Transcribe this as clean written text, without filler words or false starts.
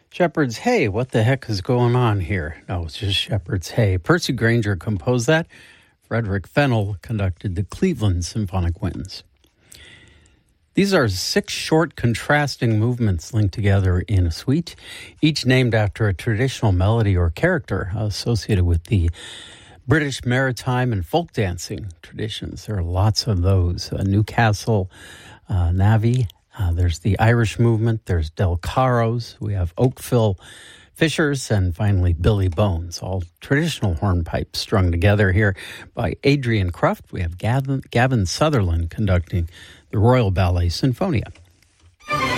Shepherd's Hey, what the heck is going on here? No, it's just Shepherd's Hey. Percy Grainger composed that. Frederick Fennell conducted the Cleveland Symphonic Winds. These are 6 short contrasting movements linked together in a suite, each named after a traditional melody or character associated with the British maritime and folk dancing traditions. There are lots of those. Newcastle Navy. There's the Irish movement. There's Del Caros. We have Oakville Fishers, and finally Billy Bones. All traditional hornpipes strung together here by Adrian Cruft. We have Gavin Sutherland conducting the Royal Ballet Sinfonia.